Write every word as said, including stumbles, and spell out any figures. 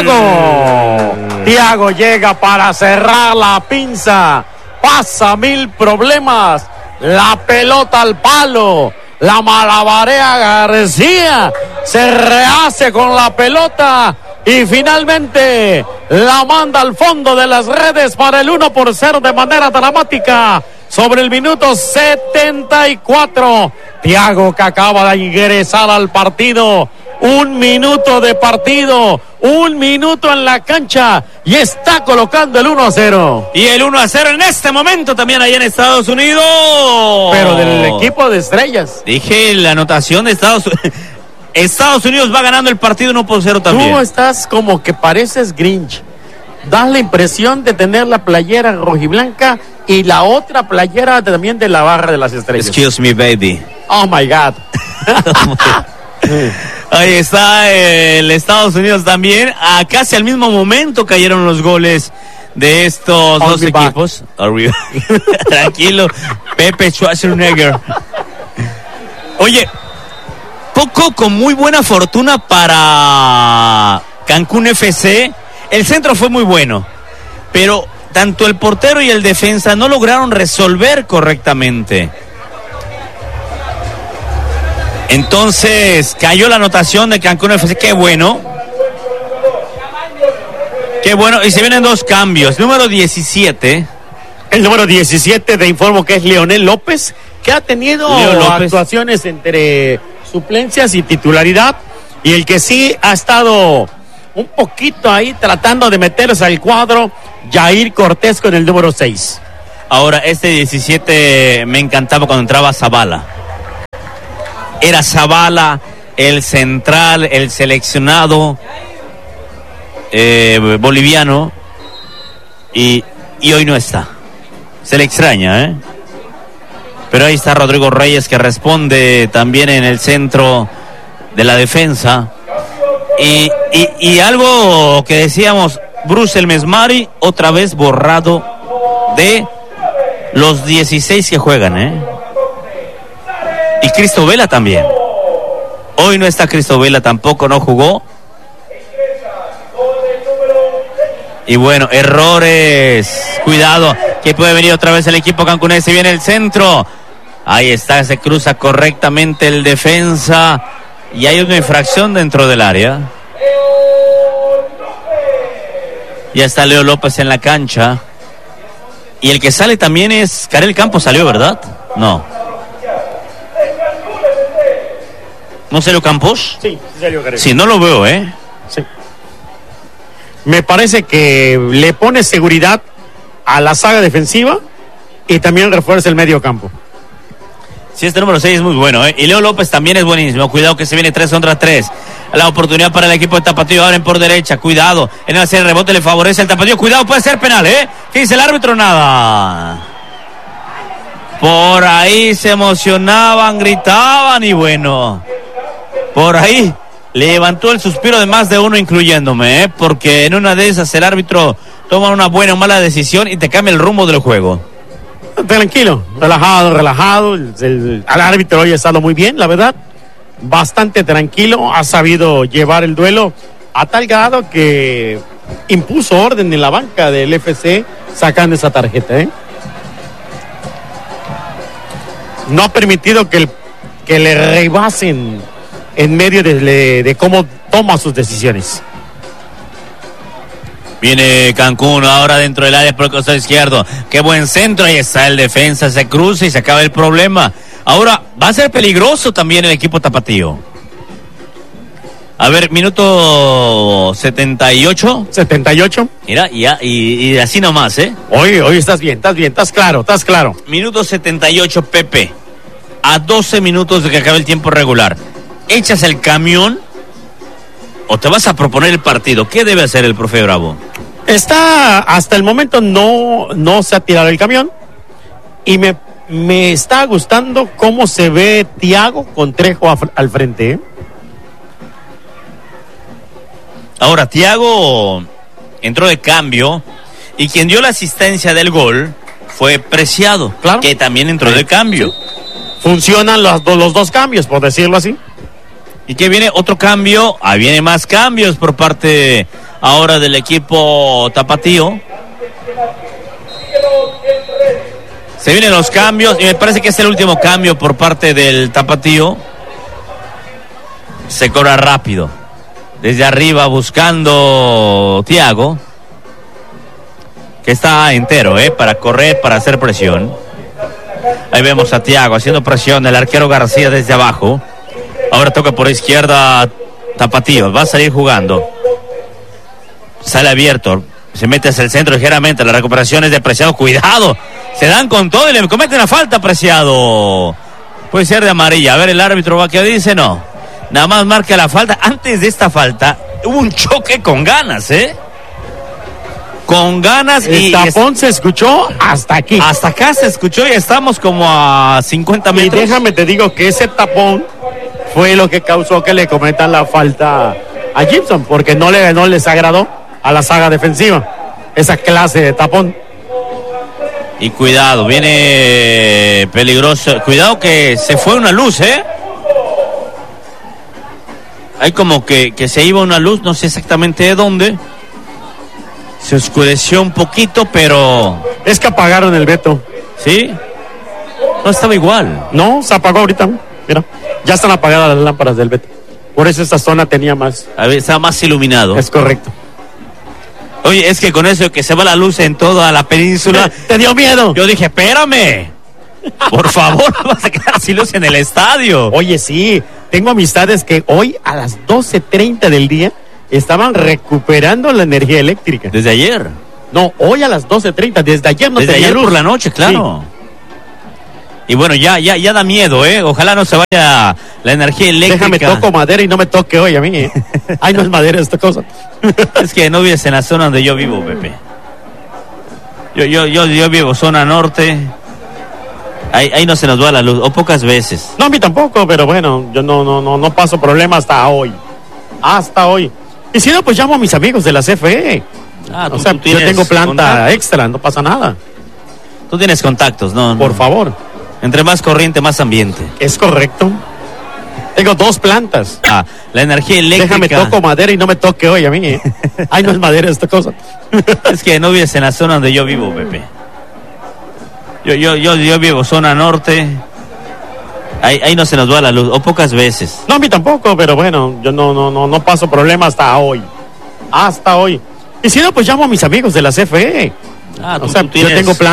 Thiago. Thiago llega para cerrar la pinza. Pasa mil problemas. La pelota al palo. La malabarea García. Se rehace con la pelota. Y finalmente la manda al fondo de las redes para el uno por cero de manera dramática. Sobre el minuto setenta y cuatro. Thiago, que acaba de ingresar al partido. Un minuto de partido. Un minuto en la cancha. Y está colocando el uno a cero. Y el uno a cero en este momento también ahí en Estados Unidos. Pero del equipo de estrellas. Dije la anotación de Estados Unidos. Estados Unidos va ganando el partido uno por cero también. Tú estás como que pareces Grinch. Das la impresión de tener la playera rojiblanca y la otra playera también de la barra de las estrellas. Excuse me, baby. Oh my God. Ahí está el Estados Unidos también. A casi al mismo momento cayeron los goles de estos I'll dos be equipos. Tranquilo, Pepe Schwarzenegger. Oye, poco con muy buena fortuna para Cancún F C. El centro fue muy bueno, pero tanto el portero y el defensa no lograron resolver correctamente. Entonces cayó la anotación de Cancún F C. Qué bueno. Qué bueno. Y se vienen dos cambios. Número diecisiete. El número diecisiete, te informo que es Leonel López, que ha tenido actuaciones entre suplencias y titularidad. Y el que sí ha estado un poquito ahí tratando de meterse al cuadro, Jair Cortés con el número seis. Ahora, este diecisiete me encantaba cuando entraba Zavala. Era Zavala el central, el seleccionado eh, boliviano, y, y hoy no está. Se le extraña, ¿eh? Pero ahí está Rodrigo Reyes, que responde también en el centro de la defensa. Y, y, y algo que decíamos, Bruce El Mesmari otra vez borrado de los dieciséis que juegan, ¿eh? Y Cristo Vela también. Hoy no está Cristo Vela, tampoco, no jugó. Y bueno, errores. Cuidado, que puede venir otra vez el equipo cancunense. Viene el centro. Ahí está, se cruza correctamente el defensa. Y hay una infracción dentro del área. Ya está Leo López en la cancha. Y el que sale también es Karel Campos. Salió, ¿verdad? No. ¿No salió Campos? Sí, sí salió Karel. Sí, no lo veo, ¿eh? Sí. Me parece que le pone seguridad a la saga defensiva y también refuerza el medio campo. Sí, este número seis es muy bueno, ¿eh? Y Leo López también es buenísimo. Cuidado que se viene tres contra tres. La oportunidad para el equipo de Tapatío. Abren por derecha. Cuidado. En el rebote le favorece al Tapatío. Cuidado, puede ser penal, ¿eh? ¿Qué dice el árbitro? Nada. Por ahí se emocionaban, gritaban y bueno. Por ahí levantó el suspiro de más de uno, incluyéndome, ¿eh? Porque en una de esas el árbitro toma una buena o mala decisión y te cambia el rumbo del juego. Tranquilo, relajado, relajado. El, el, el árbitro hoy ha estado muy bien, la verdad. Bastante tranquilo, ha sabido llevar el duelo a tal grado que impuso orden en la banca del F C sacando esa tarjeta, ¿eh? No ha permitido que, el, que le rebasen en medio de, de, de cómo toma sus decisiones. Viene Cancún ahora dentro del área por el costado izquierdo. Qué buen centro. Ahí está el defensa. Se cruza y se acaba el problema. Ahora va a ser peligroso también el equipo tapatío. A ver, minuto setenta y ocho. setenta y ocho. Mira, y, y, y así nomás, ¿eh? Hoy, hoy estás bien, estás bien, estás claro, estás claro. Minuto setenta y ocho, Pepe. A doce minutos de que acabe el tiempo regular. ¿Echas el camión o te vas a proponer el partido? ¿Qué debe hacer el profe Bravo? Está, hasta el momento no, no se ha tirado el camión. Y me, me está gustando cómo se ve Thiago con Trejo a, al frente, ¿eh? Ahora, Thiago entró de cambio y quien dio la asistencia del gol fue Preciado, claro, que también entró de cambio. Funcionan los, los dos cambios, por decirlo así. Y que viene otro cambio, ahí viene más cambios por parte ahora del equipo tapatío. Se vienen los cambios y me parece que es el último cambio por parte del tapatío. Se cobra rápido. Desde arriba buscando Thiago, que está entero, ¿eh? Para correr, para hacer presión. Ahí vemos a Thiago haciendo presión. El arquero García desde abajo. Ahora toca por izquierda Tapatío. Va a salir jugando. Sale abierto. Se mete hacia el centro ligeramente. La recuperación es de Preciado. Cuidado. Se dan con todo y le cometen la falta, Preciado. Puede ser de amarilla. A ver, el árbitro va que dice no. Nada más marca la falta. Antes de esta falta hubo un choque con ganas, ¿eh? Con ganas. El y tapón es... se escuchó hasta aquí. Hasta acá se escuchó y estamos como a cincuenta metros. Y déjame te digo que ese tapón fue lo que causó que le cometan la falta a Gibson, porque no, le, no les agradó a la saga defensiva esa clase de tapón. Y cuidado, viene peligroso. Cuidado que se fue una luz, ¿eh? Hay como que, que se iba una luz, no sé exactamente de dónde. Se oscureció un poquito, pero... Es que apagaron el Beto. ¿Sí? No estaba igual. No, se apagó ahorita. Mira, ya están apagadas las lámparas del Beto. Por eso esta zona tenía más... A ver, estaba más iluminado. Es correcto. Oye, es que con eso que se va la luz en toda la península... ¿Te dio miedo? Yo dije, espérame. Por favor, no vas a quedar sin luz en el estadio. Oye, sí. Tengo amistades que hoy a las doce treinta del día estaban recuperando la energía eléctrica. ¿Desde ayer? No, hoy a las doce treinta. Desde ayer no Desde tenía ayer luz. por la noche, claro. Sí. Y bueno, ya, ya, ya da miedo, ¿eh? Ojalá no se vaya la energía eléctrica. Déjame toco madera y no me toque hoy a mí, ¿eh? Ay, no es madera esta cosa. Es que no vives en la zona donde yo vivo, Pepe. Yo, yo, yo, yo vivo zona norte. Ahí, ahí no se nos va la luz, o pocas veces. No, a mí tampoco, pero bueno, yo no, no, no, no paso problema hasta hoy. Hasta hoy. Y si no, pues llamo a mis amigos de la C F E. Ah, tú, o sea, tú yo tengo planta contactos. extra, no pasa nada. Tú tienes contactos, ¿no? Por no. favor. Entre más corriente, más ambiente. Es correcto. Tengo dos plantas. Ah, la energía eléctrica. Déjame toco madera y no me toque hoy a mí, ¿eh? Ay, no es madera esta cosa. Es que no vives en la zona donde yo vivo, Pepe. Yo, yo, yo, yo vivo zona norte. Ahí, ahí no se nos va la luz, o pocas veces. No, a mí tampoco, pero bueno, yo no, no, no, no paso problema hasta hoy. Hasta hoy. Y si no, pues llamo a mis amigos de la C F E. Ah, tú, o sea, tú yo tengo planta